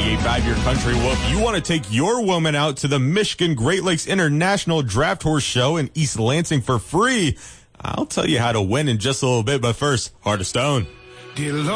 98.5 Your Country. Well, if you want to take your woman out to the Michigan Great Lakes International Draft Horse Show in East Lansing for free, I'll tell you how to win in just a little bit. But first, Heart of Stone.